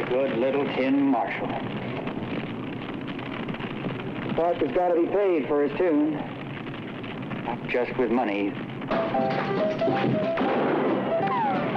good little tin Marshall. Clark has got to be paid for his tune. Not just with money.